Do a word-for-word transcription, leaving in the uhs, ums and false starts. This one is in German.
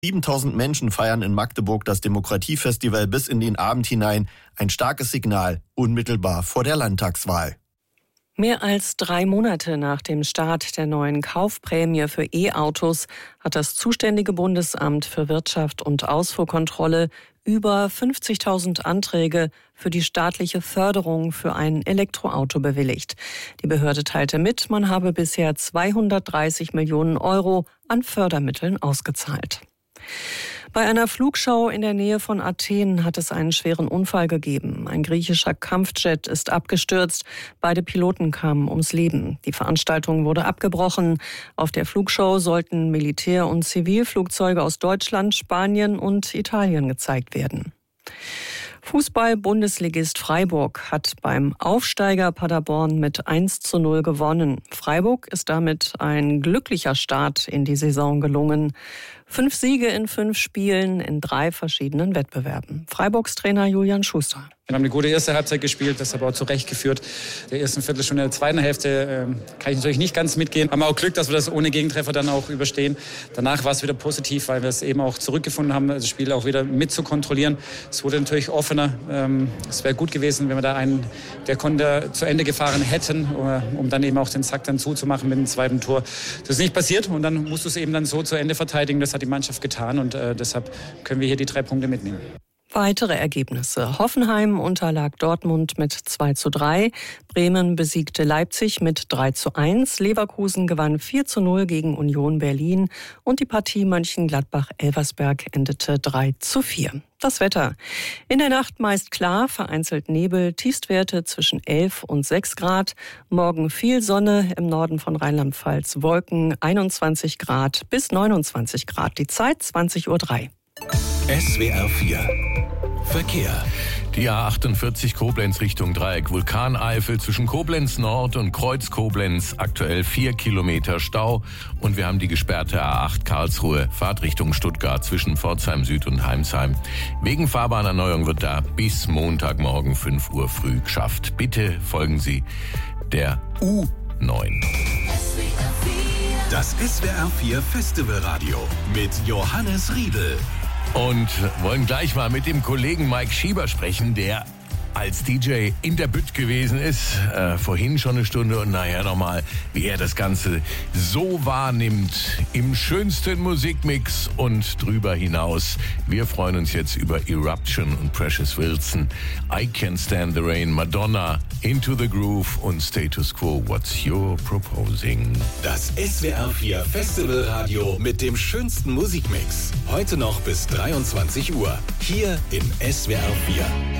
siebentausend Menschen feiern in Magdeburg das Demokratiefestival bis in den Abend hinein. Ein starkes Signal, unmittelbar vor der Landtagswahl. Mehr als drei Monate nach dem Start der neuen Kaufprämie für E-Autos hat das zuständige Bundesamt für Wirtschaft und Ausfuhrkontrolle über fünfzigtausend Anträge für die staatliche Förderung für ein Elektroauto bewilligt. Die Behörde teilte mit, man habe bisher zweihundertdreißig Millionen Euro an Fördermitteln ausgezahlt. Bei einer Flugschau in der Nähe von Athen hat es einen schweren Unfall gegeben. Ein griechischer Kampfjet ist abgestürzt. Beide Piloten kamen ums Leben. Die Veranstaltung wurde abgebrochen. Auf der Flugshow sollten Militär- und Zivilflugzeuge aus Deutschland, Spanien und Italien gezeigt werden. Fußball-Bundesligist Freiburg hat beim Aufsteiger Paderborn mit eins zu null gewonnen. Freiburg ist damit ein glücklicher Start in die Saison gelungen. Fünf Siege in fünf Spielen in drei verschiedenen Wettbewerben. Freiburgs Trainer Julian Schuster. Wir haben eine gute erste Halbzeit gespielt, das aber auch zurechtgeführt. Der ersten Viertelstunde, der zweiten Hälfte äh, kann ich natürlich nicht ganz mitgehen. Haben auch Glück, dass wir das ohne Gegentreffer dann auch überstehen. Danach war es wieder positiv, weil wir es eben auch zurückgefunden haben, das Spiel auch wieder mit zu kontrollieren. Es wurde natürlich offener. Ähm, es wäre gut gewesen, wenn wir da einen der Konter zu Ende gefahren hätten, äh, um dann eben auch den Sack dann zuzumachen mit dem zweiten Tor. Das ist nicht passiert und dann musst du es eben dann so zu Ende verteidigen. Das hat die Mannschaft getan und äh, deshalb können wir hier die drei Punkte mitnehmen. Weitere Ergebnisse. Hoffenheim unterlag Dortmund mit zwei zu drei. Bremen besiegte Leipzig mit drei zu eins. Leverkusen gewann vier zu null gegen Union Berlin. Und die Partie Mönchengladbach-Elversberg endete drei zu vier. Das Wetter. In der Nacht meist klar, vereinzelt Nebel, Tiefstwerte zwischen elf und sechs Grad. Morgen viel Sonne, im Norden von Rheinland-Pfalz Wolken, einundzwanzig Grad bis neunundzwanzig Grad. Die Zeit zwanzig Uhr drei. S W R vier Verkehr. Die A achtundvierzig Koblenz Richtung Dreieck Vulkaneifel zwischen Koblenz Nord und Kreuz Koblenz aktuell vier Kilometer Stau. Und wir haben die gesperrte A acht Karlsruhe Fahrtrichtung Stuttgart zwischen Pforzheim Süd und Heimsheim. Wegen Fahrbahnerneuerung wird da bis Montagmorgen fünf Uhr früh geschafft. Bitte folgen Sie der U neun. Das S W R vier Festivalradio mit Johannes Riedel. Und wollen gleich mal mit dem Kollegen Mike Schieber sprechen, der als D J in der Bütt gewesen ist, äh, vorhin schon eine Stunde und nachher nochmal, wie er das Ganze so wahrnimmt, im schönsten Musikmix und drüber hinaus. Wir freuen uns jetzt über Eruption und Precious Wilson, I Can't Stand the Rain, Madonna, Into the Groove und Status Quo, What's Your Proposing? Das S W R vier Festivalradio mit dem schönsten Musikmix. Heute noch bis dreiundzwanzig Uhr. Hier im S W R vier.